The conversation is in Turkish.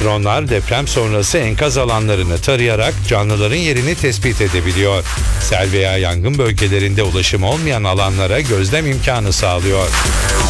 Dronlar deprem sonrası enkaz alanlarını tarayarak canlıların yerini tespit edebiliyor. Sel veya yangın bölgelerinde ulaşım olmayan alanlara gözlem imkanı sağlıyor.